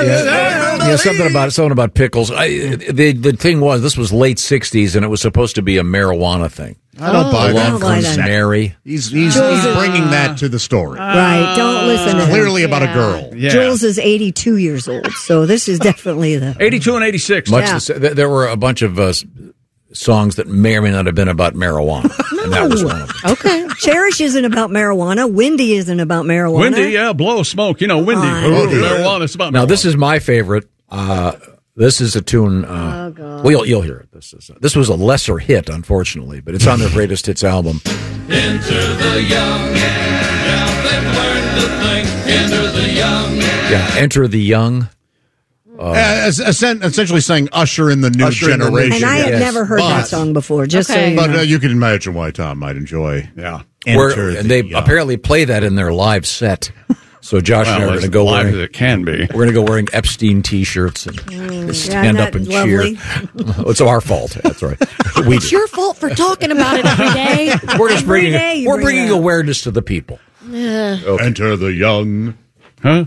something about pickles. The thing was, this was late '60s, and it was supposed to be a marijuana thing. I don't buy that. Mary. He's bringing that to the story. Right. Don't listen to him. Clearly about a girl. Yeah. Jules is 82 years old, so this is definitely the 82 and 86. There were a bunch of songs that may or may not have been about marijuana. And that was one of them. Okay. Cherish isn't about marijuana. Windy isn't about marijuana. Windy, blow smoke. Windy. Marijuana is about marijuana. Now, this is my favorite. This is a tune. Well, you'll hear it. This was a lesser hit, unfortunately, but it's on their greatest hits album. Enter the young, now they've learned to think. Enter the young. Yeah, Enter the Young. Essentially saying usher in the new generation. And I had never heard that song before, so you know. But you can imagine why Tom might enjoy. Yeah. And they apparently play that in their live set. So Josh and I are going to go live wearing. as it can be. We're going to go wearing Epstein T-shirts and stand up and lovely? cheer. It's our fault. That's right. It's your fault for talking about it every day. We're just bringing awareness to the people. Okay. Enter the young. Huh?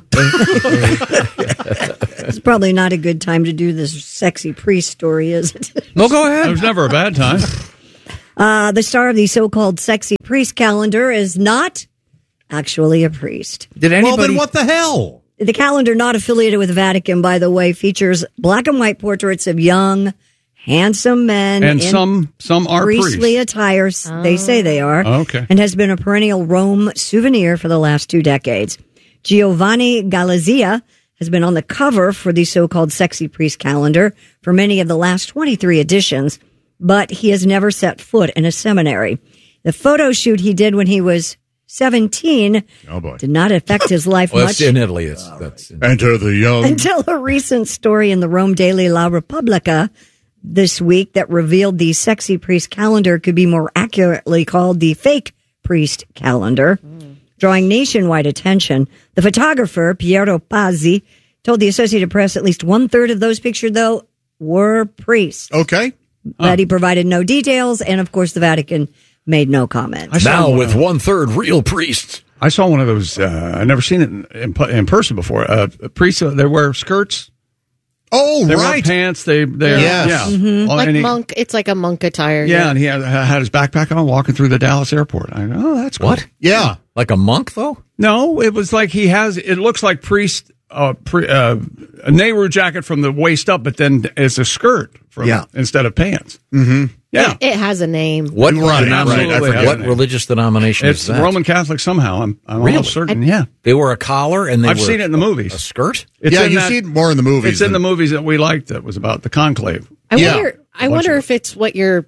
It's probably not a good time to do this sexy priest story, is it? No, go ahead. It was never a bad time. The star of the so-called sexy priest calendar is not actually a priest. Well, then what the hell? The calendar, not affiliated with the Vatican, by the way, features black and white portraits of young, handsome men and some are priestly attire. They say they are. Okay. And has been a perennial Rome souvenir for the last 2 decades. Giovanni Galizia has been on the cover for the so-called sexy priest calendar for many of the last 23 editions, but he has never set foot in a seminary. The photo shoot he did when he was 17 did not affect his life much. That's in Italy. Enter the young. Until a recent story in the Rome Daily La Repubblica this week that revealed the sexy priest calendar could be more accurately called the fake priest calendar. Drawing nationwide attention, the photographer, Piero Pazzi, told the Associated Press at least 1/3 of those pictured, though, were priests. Okay. But he provided no details, and of course the Vatican made no comment. Now with 1/3 real priests. I saw one of those, I've never seen it in person before. Priests, they wear skirts. Oh, they right. wear pants. They yes. yeah. Mm-hmm. Like monk. It's like a monk attire. Yeah, and he had his backpack on walking through the Dallas airport. I go, oh, that's cool. What? Yeah. Like a monk, though? No, it was like it looks like priest, a Nehru jacket from the waist up, but then it's a skirt instead of pants. Mm-hmm. Yeah. It has a name. What religious denomination it's is that? Roman Catholic somehow. I'm really? almost certain. Yeah. They wore a collar and I've seen it in the movies. A skirt? You see it more in the movies. It's in the movies that we liked that was about the conclave. I wonder if it's what your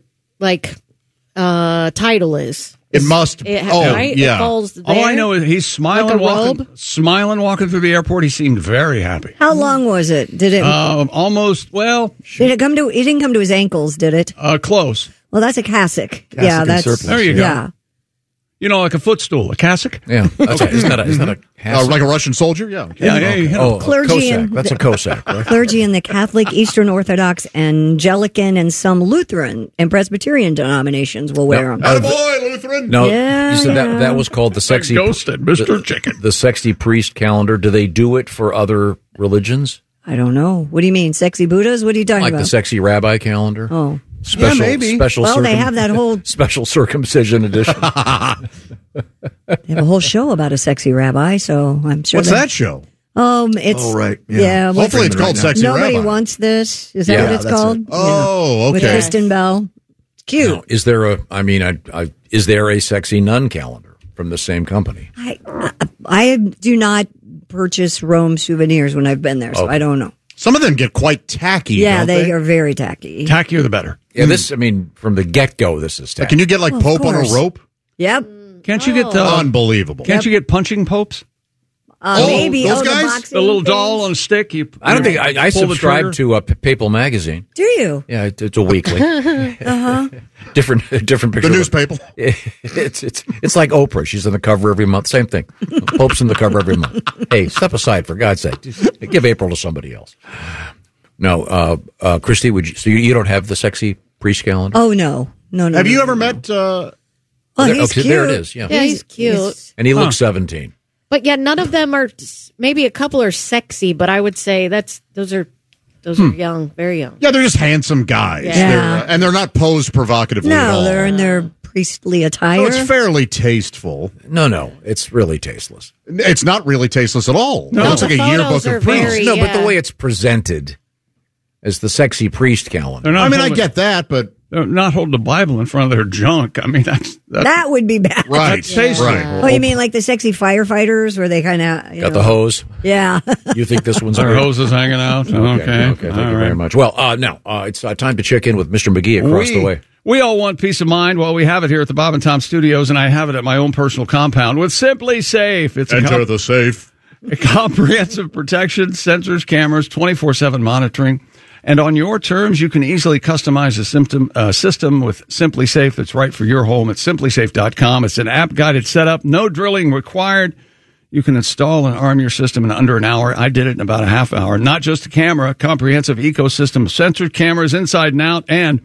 title is. It must. Right? Yeah. It falls there. All I know is he's smiling, Like a walking through the airport. He seemed very happy. How long was it? Did it almost? Well, did it come to? It didn't come to his ankles, did it? Close. Well, that's a cassock. Surplice. There you go. Yeah. You know, like a footstool, a cassock. Yeah, isn't that a hassock? Like a Russian soldier? Yeah. Clergy Cossack. That's a Cossack, right? Clergy in the Catholic, Eastern Orthodox, Anglican, and some Lutheran and Presbyterian denominations will wear them. Attaboy, Lutheran! No, you said that was called the sexy... Ghosted, Mr. Chicken. The sexy priest calendar. Do they do it for other religions? I don't know. What do you mean? Sexy Buddhas? What are you talking about? Like the sexy rabbi calendar? Oh. Maybe. Well, they have that whole... Special circumcision edition. They have a whole show about a sexy rabbi, so I'm sure... What's that show? It's... Oh, right. Yeah. Hopefully it's called Sexy Nobody Rabbi. Wants This. Is that what it's called? It. Oh, okay. With Kristen Bell. It's cute. Now, is there is there a sexy nun calendar from the same company? I do not purchase Rome souvenirs when I've been there, so I don't know. Some of them get quite tacky. Yeah, don't they are very tacky. Tackier the better. Yeah, from the get-go, this is tacky. Can you get Pope on a rope? Yep. Can't you get unbelievable? Can't you get punching popes? Maybe those guys? The little doll on a stick. I don't think I subscribe to a Papal magazine. Do you? Yeah, it's a weekly. Different picture. The newspaper. It's like Oprah. She's on the cover every month. Same thing. Pope's on the cover every month. Hey, step aside for God's sake. Give April to somebody else. No, Christy, so you don't have the sexy priest calendar? Oh no. Have you ever met? He's cute. There it is. Yeah, he's cute. And he looks 17. But yeah, none of them are. Maybe a couple are sexy, but I would say those are young, very young. Yeah, they're just handsome guys. Yeah. And they're not posed provocatively at all. No, they're in their priestly attire. So it's fairly tasteful. No, it's really tasteless. It's not really tasteless at all. No. It looks like The a yearbook photos are of priests. very- No, but the Yeah. way it's presented as the sexy priest calendar. They're not I mean, I holding- get that, but they're not holding the Bible in front of their junk. I mean, that's that would be bad. right, That's tasty. right. Oh, you mean like the sexy firefighters where they kind of Got the hose. Yeah. You think this one's Our great? hoses hanging out. Okay, Okay, thank you very much. Well, now it's time to check in with Mr. McGee across the way. We all want peace of mind. Well, we have it here at the Bob and Tom Studios, and I have it at my own personal compound with Simply Safe. It's Enter the safe. a comprehensive protection, sensors, cameras, 24/7 monitoring. And on your terms, you can easily customize a system with Simply Safe that's right for your home at simplysafe.com. It's an app-guided setup, no drilling required. You can install and arm your system in under an hour. I did it in about a half hour. Not just a camera, a comprehensive ecosystem of sensors, cameras inside and out, and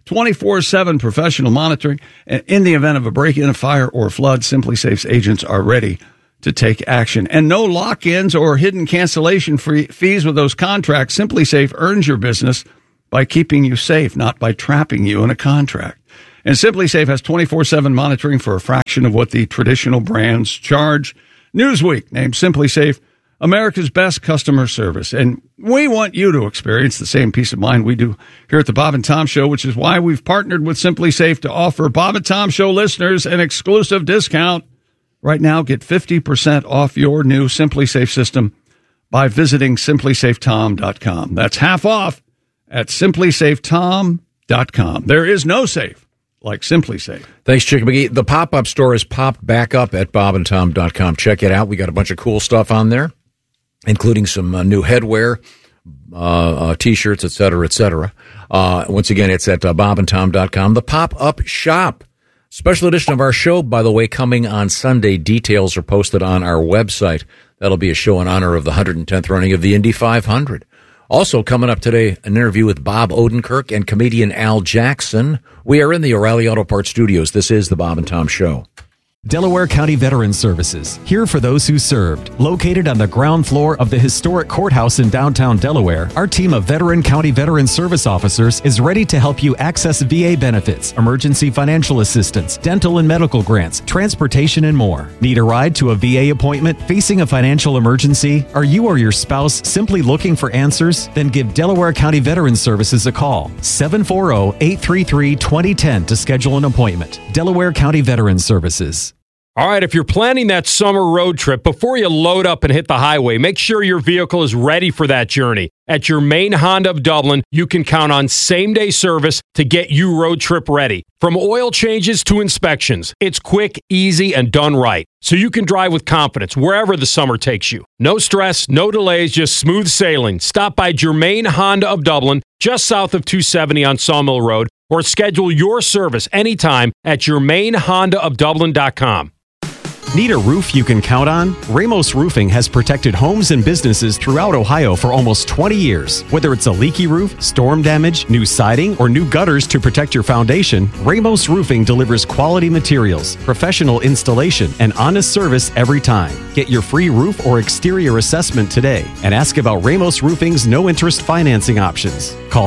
24/7 professional monitoring. And in the event of a break-in, a fire, or a flood, Simply Safe's agents are ready to take action. And no lock-ins or hidden cancellation fees with those contracts. Simply Safe earns your business by keeping you safe, not by trapping you in a contract. And Simply Safe has 24/7 monitoring for a fraction of what the traditional brands charge. Newsweek named Simply Safe America's best customer service. And we want you to experience the same peace of mind we do here at the Bob and Tom Show, which is why we've partnered with Simply Safe to offer Bob and Tom Show listeners an exclusive discount. Right now, get 50% off your new Simply Safe system by visiting simplysafetom.com. That's half off at simplysafetom.com. There is no safe like Simply Safe. Thanks, Chick McGee. The pop-up store has popped back up at bobandtom.com. Check it out. We got a bunch of cool stuff on there, including some new headwear, T-shirts, et cetera, et cetera. Once again, it's at bobandtom.com. The pop-up shop. Special edition of our show, by the way, coming on Sunday. Details are posted on our website. That'll be a show in honor of the 110th running of the Indy 500. Also coming up today, an interview with Bob Odenkirk and comedian Al Jackson. We are in the O'Reilly Auto Parts studios. This is the Bob and Tom Show. Delaware County Veterans Services, here for those who served. Located on the ground floor of the historic courthouse in downtown Delaware, our team of veteran county veteran service officers is ready to help you access VA benefits, emergency financial assistance, dental and medical grants, transportation, and more. Need a ride to a VA appointment? Facing a financial emergency? Are you or your spouse simply looking for answers? Then give Delaware County Veterans Services a call. 740-833-2010 to schedule an appointment. Delaware County Veterans Services. All right, if you're planning that summer road trip, before you load up and hit the highway, make sure your vehicle is ready for that journey. At your main Honda of Dublin, you can count on same-day service to get you road trip ready. From oil changes to inspections, it's quick, easy, and done right. So you can drive with confidence wherever the summer takes you. No stress, no delays, just smooth sailing. Stop by Germain Honda of Dublin, just south of 270 on Sawmill Road, or schedule your service anytime at germainhondaofdublin.com. Need a roof you can count on? Ramos Roofing has protected homes and businesses throughout Ohio for almost 20 years. Whether it's a leaky roof, storm damage, new siding, or new gutters to protect your foundation, Ramos Roofing delivers quality materials, professional installation, and honest service every time. Get your free roof or exterior assessment today and ask about Ramos Roofing's no-interest financing options. Call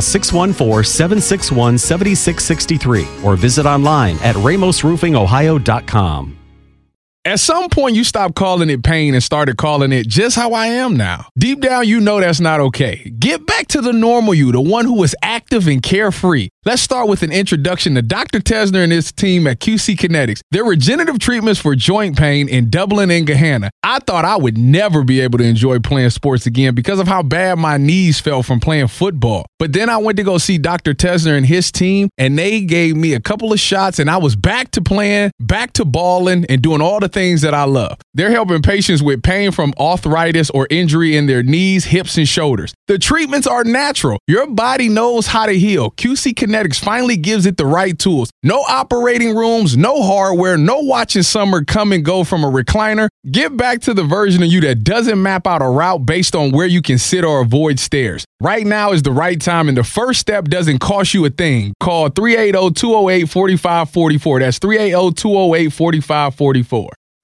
614-761-7663 or visit online at ramosroofingohio.com. At some point, you stopped calling it pain and started calling it just how I am now. Deep down, you know that's not okay. Get back to the normal you, the one who is active and carefree. Let's start with an introduction to Dr. Tesner and his team at QC Kinetics. They're regenerative treatments for joint pain in Dublin and Gahanna. I thought I would never be able to enjoy playing sports again because of how bad my knees felt from playing football. But then I went to go see Dr. Tesner and his team, and they gave me a couple of shots, and I was back to playing, back to balling, and doing all the things that I love. They're helping patients with pain from arthritis or injury in their knees, hips, and shoulders. The treatments are natural. Your body knows how to heal. QC Kinetics finally gives it the right tools. No operating rooms, no hardware, no watching summer come and go from a recliner. Get back to the version of you that doesn't map out a route based on where you can sit or avoid stairs. Right now is the right time, and the first step doesn't cost you a thing. Call 380-208-4544. That's 380-208-4544.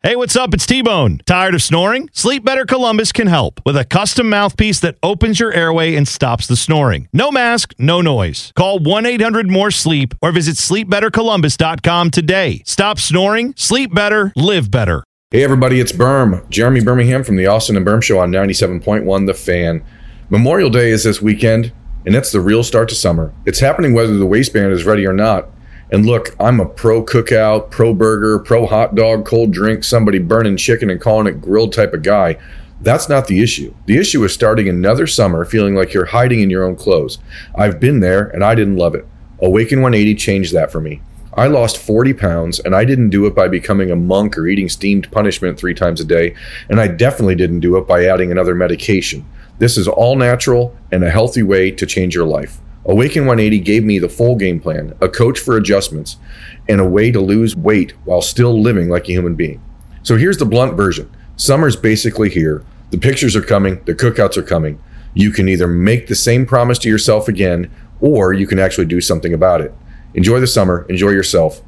Hey, what's up? It's T-Bone. Tired of snoring? Sleep Better Columbus can help with a custom mouthpiece that opens your airway and stops the snoring. No mask, no noise. Call 1-800-MORE-SLEEP or visit sleepbettercolumbus.com today. Stop snoring, sleep better, live better. Hey, everybody, it's Berm. Jeremy Birmingham from the Austin and Berm Show on 97.1 The Fan. Memorial Day is this weekend, and it's the real start to summer. It's happening whether the waistband is ready or not. And look, I'm a pro cookout, pro burger, pro hot dog, cold drink, somebody burning chicken and calling it grilled type of guy. That's not the issue. The issue is starting another summer feeling like you're hiding in your own clothes. I've been there and I didn't love it. Awaken 180 changed that for me. I lost 40 pounds and I didn't do it by becoming a monk or eating steamed punishment 3 times a day. And I definitely didn't do it by adding another medication. This is all natural and a healthy way to change your life. Awaken 180 gave me the full game plan, a coach for adjustments, and a way to lose weight while still living like a human being. So here's the blunt version. Summer's basically here. The pictures are coming. The cookouts are coming. You can either make the same promise to yourself again, or you can actually do something about it. Enjoy the summer. Enjoy yourself.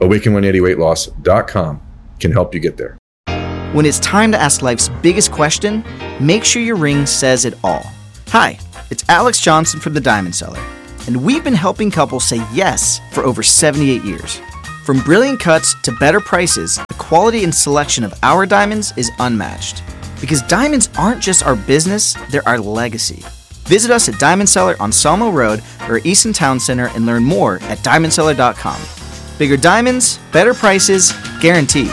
Awaken180weightloss.com can help you get there. When it's time to ask life's biggest question, make sure your ring says it all. Hi, it's Alex Johnson from the Diamond Cellar, and we've been helping couples say yes for over 78 years. From brilliant cuts to better prices, the quality and selection of our diamonds is unmatched. Because diamonds aren't just our business, they're our legacy. Visit us at Diamond Cellar on Sawmill Road or Easton Town Center and learn more at diamondcellar.com. Bigger diamonds, better prices, guaranteed.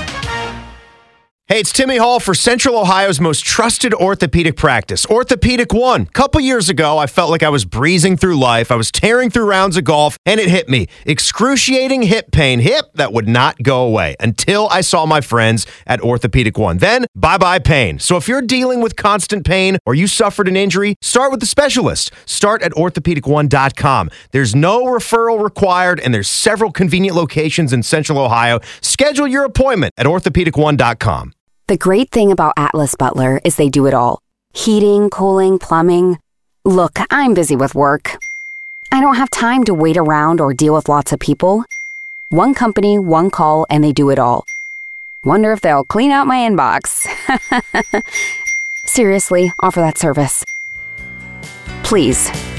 Hey, it's Timmy Hall for Central Ohio's most trusted orthopedic practice, Orthopedic One. Couple years ago, I felt like I was breezing through life. I was tearing through rounds of golf, and it hit me. Excruciating hip pain. Hip that would not go away until I saw my friends at Orthopedic One. Then, bye-bye pain. So if you're dealing with constant pain or you suffered an injury, start with the specialist. Start at orthopedic1.com. There's no referral required, and there's several convenient locations in Central Ohio. Schedule your appointment at orthopedic1.com. The great thing about Atlas Butler is they do it all. Heating, cooling, plumbing. Look, I'm busy with work. I don't have time to wait around or deal with lots of people. One company, one call, and they do it all. Wonder if they'll clean out my inbox. Seriously, offer that service. Please.